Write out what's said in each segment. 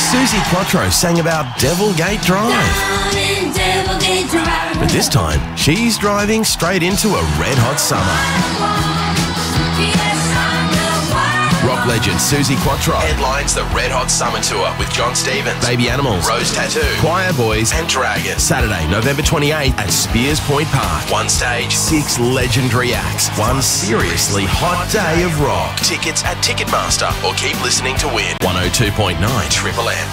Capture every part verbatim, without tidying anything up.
Susie Quattro sang about Devilgate Drive. Down in Devilgate Drive. But this time, she's driving straight into a red-hot summer. Rock legend Susie Quattro headlines the Red Hot Summer Tour with John Stevens, Baby Animals, Rose Tattoo, Choir Boys and Dragon. Saturday, November twenty-eighth at Spears Point Park. One stage, six legendary acts, one seriously hot day of rock. Tickets at Ticketmaster or keep listening to win. one oh two point nine Triple M.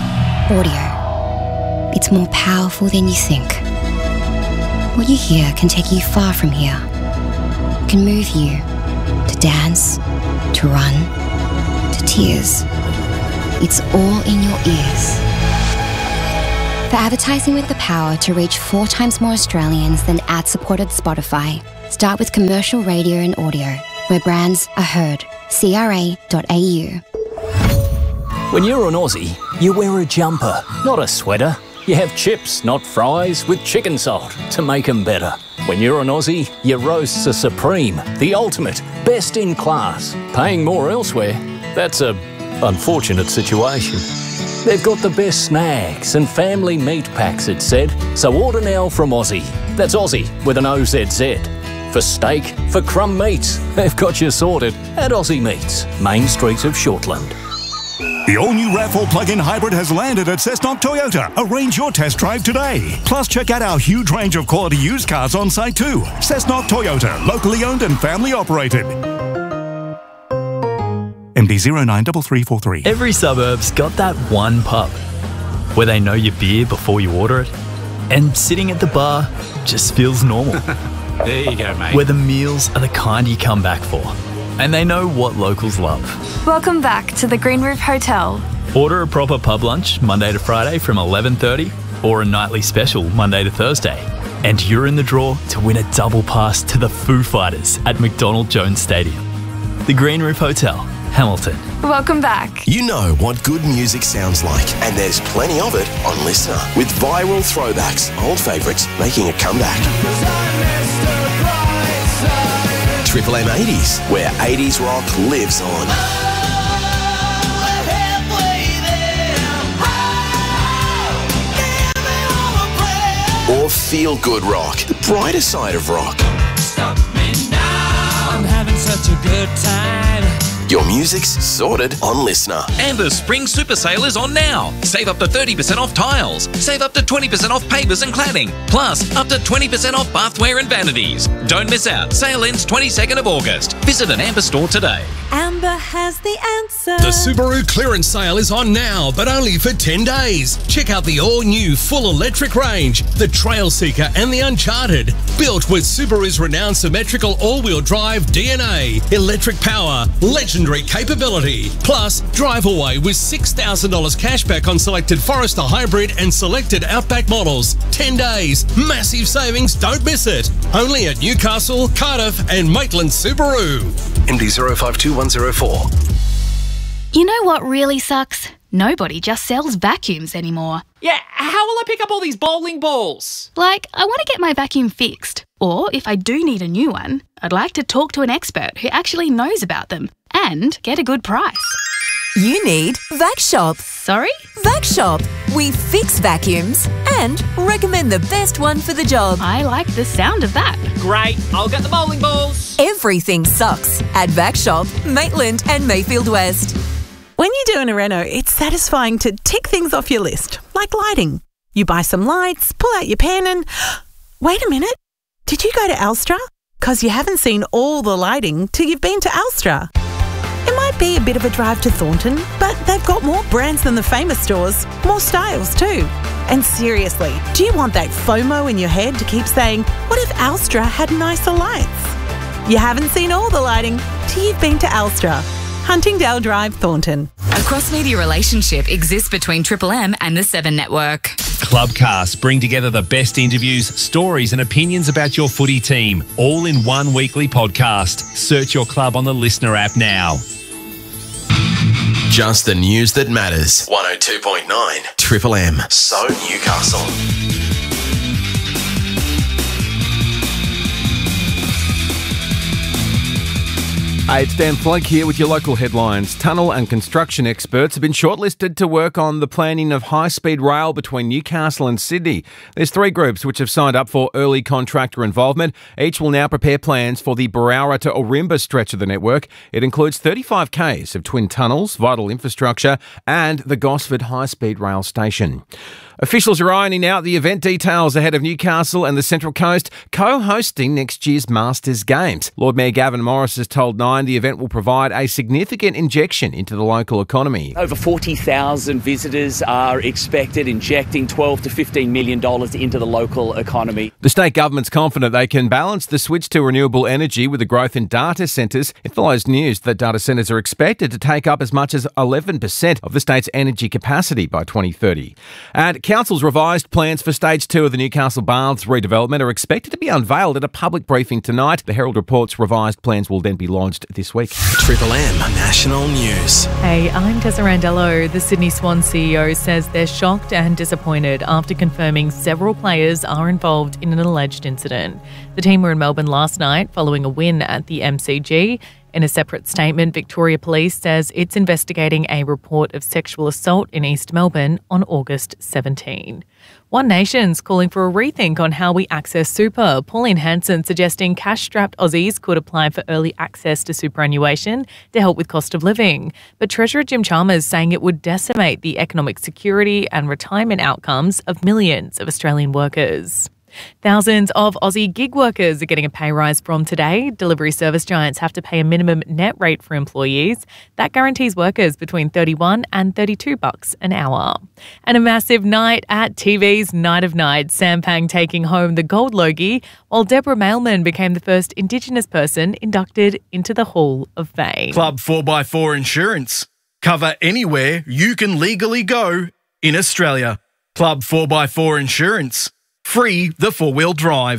Audio. It's more powerful than you think. What you hear can take you far from here. Can move you to dance, to run, to tears. It's all in your ears. For advertising with the power to reach four times more Australians than ad-supported Spotify, start with commercial radio and audio, where brands are heard. C R A dot A U. When you're an Aussie, you wear a jumper, not a sweater. You have chips, not fries, with chicken salt to make them better. When you're an Aussie, your roasts are supreme, the ultimate, best in class. Paying more elsewhere, that's a unfortunate situation. They've got the best snacks and family meat packs, it said. So order now from Aussie. That's Aussie with an O Z Z. For steak, for crumb meats, they've got you sorted at Aussie Meats, Main Street of Shortland. The all-new RAV four plug-in hybrid has landed at Cessnock Toyota. Arrange your test drive today. Plus, check out our huge range of quality used cars on site too. Cessnock Toyota, locally owned and family operated. M D zero nine three three four three. Every suburb's got that one pub where they know your beer before you order it, and sitting at the bar just feels normal. There you go, mate. Where the meals are the kind you come back for, and they know what locals love. Welcome back to the Green Roof Hotel. Order a proper pub lunch Monday to Friday from eleven thirty or a nightly special Monday to Thursday. And you're in the draw to win a double pass to the Foo Fighters at McDonald Jones Stadium. The Green Roof Hotel, Hamilton. Welcome back. You know what good music sounds like, and there's plenty of it on Listener, with viral throwbacks, old favourites making a comeback. Triple M eighties, where eighties rock lives on. Or feel good rock, the brighter side of rock. Stop me now, I'm having such a good time. Your music's sorted on Listener. And the Spring Super Sale is on now. Save up to thirty percent off tiles. Save up to twenty percent off pavers and cladding. Plus, up to twenty percent off bathware and vanities. Don't miss out. Sale ends twenty-second of August. Visit an Amber store today. Amber has the answer. The Subaru clearance sale is on now, but only for ten days. Check out the all-new full electric range, the Trail Seeker and the Uncharted. Built with Subaru's renowned symmetrical all-wheel drive D N A, electric power, legendary capability. Plus, drive away with six thousand dollars cashback on selected Forester Hybrid and selected Outback models. ten days, massive savings, don't miss it. Only at Newcastle, Cardiff and Maitland Subaru. M D zero five two one zero four. You know what really sucks? Nobody just sells vacuums anymore. Yeah, how will I pick up all these bowling balls? Like, I want to get my vacuum fixed. Or, if I do need a new one, I'd like to talk to an expert who actually knows about them and get a good price. You need Vac Shop. Sorry? Vac Shop. We fix vacuums and recommend the best one for the job. I like the sound of that. Great, I'll get the bowling balls. Everything sucks at Vac Shop, Maitland and Mayfield West. When you're doing a reno, it's satisfying to tick things off your list, like lighting. You buy some lights, pull out your pen and... Wait a minute. Did you go to Alstra? Because you haven't seen all the lighting till you've been to Alstra. It might be a bit of a drive to Thornton, but they've got more brands than the famous stores, more styles too. And seriously, do you want that FOMO in your head to keep saying, what if Alstra had nicer lights? You haven't seen all the lighting till you've been to Alstra. Huntingdale Drive, Thornton. A cross-media relationship exists between Triple M and the Seven Network. Clubcast bring together the best interviews, stories and opinions about your footy team, all in one weekly podcast. Search your club on the Listener app now. Just the news that matters. one oh two point nine Triple M. So Newcastle. Hey, it's Dan Flake here with your local headlines. Tunnel and construction experts have been shortlisted to work on the planning of high-speed rail between Newcastle and Sydney. There's three groups which have signed up for early contractor involvement. Each will now prepare plans for the Berowra to Ourimbah stretch of the network. It includes thirty-five kays of twin tunnels, vital infrastructure, and the Gosford high-speed rail station. Officials are ironing out the event details ahead of Newcastle and the Central Coast co-hosting next year's Masters Games. Lord Mayor Gavin Morris has told Nine the event will provide a significant injection into the local economy. Over forty thousand visitors are expected, injecting twelve to fifteen million dollars into the local economy. The state government's confident they can balance the switch to renewable energy with the growth in data centres. It follows news that data centres are expected to take up as much as eleven percent of the state's energy capacity by twenty thirty. And Council's revised plans for Stage two of the Newcastle Baths redevelopment are expected to be unveiled at a public briefing tonight. The Herald reports revised plans will then be launched this week. Triple M National News. Hey, I'm Tessa Randello. The Sydney Swans C E O says they're shocked and disappointed after confirming several players are involved in an alleged incident. The team were in Melbourne last night following a win at the M C G. In a separate statement, Victoria Police says it's investigating a report of sexual assault in East Melbourne on August seventeenth. One Nation's calling for a rethink on how we access super. Pauline Hanson suggesting cash-strapped Aussies could apply for early access to superannuation to help with cost of living. But Treasurer Jim Chalmers saying it would decimate the economic security and retirement outcomes of millions of Australian workers. Thousands of Aussie gig workers are getting a pay rise from today. Delivery service giants have to pay a minimum net rate for employees. That guarantees workers between thirty-one and thirty-two bucks an hour. And a massive night at T V's Night of Nights. Sam Pang taking home the Gold Logie, while Deborah Mailman became the first Indigenous person inducted into the Hall of Fame. Club four by four Insurance. Cover anywhere you can legally go in Australia. Club four by four Insurance. Free the four-wheel drive.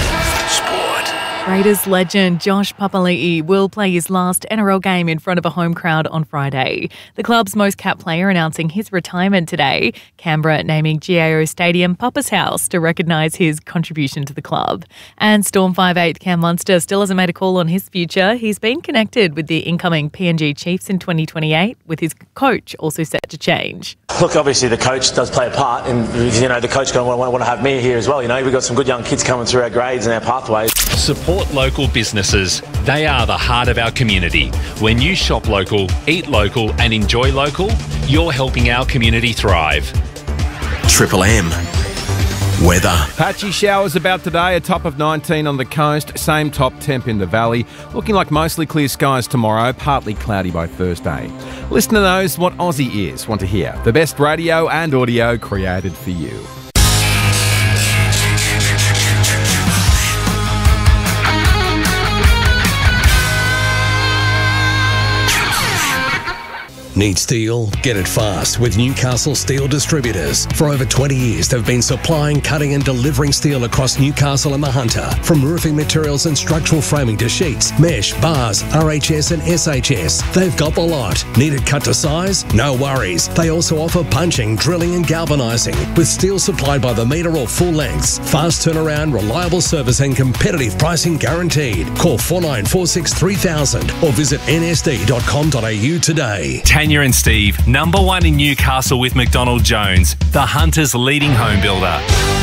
Raiders legend Josh Papali'i will play his last N R L game in front of a home crowd on Friday. The club's most capped player announcing his retirement today. Canberra naming G A O Stadium Papa's House to recognise his contribution to the club. And Storm five eight Cam Munster still hasn't made a call on his future. He's been connected with the incoming P N G Chiefs in twenty twenty-eight, with his coach also set to change. Look, obviously the coach does play a part, and you know the coach going to want, want to have me here as well. You know, we've got some good young kids coming through our grades and our pathways. Support local businesses. They are the heart of our community. When you shop local, eat local and enjoy local, you're helping our community thrive. Triple M. Weather. Patchy showers about today, a top of nineteen on the coast, same top temp in the valley. Looking like mostly clear skies tomorrow, partly cloudy by Thursday. Listener knows what Aussie is. Want to hear the best radio and audio created for you. Need steel? Get it fast with Newcastle Steel Distributors. For over twenty years, they've been supplying, cutting and delivering steel across Newcastle and the Hunter. From roofing materials and structural framing to sheets, mesh, bars, R H S and S H S. They've got the lot. Need it cut to size? No worries. They also offer punching, drilling and galvanising, with steel supplied by the metre or full lengths. Fast turnaround, reliable service and competitive pricing guaranteed. Call four nine four six three thousand or visit n s d dot com dot a u today. Tanya and Steve, number one in Newcastle with McDonald Jones, the Hunter's leading home builder.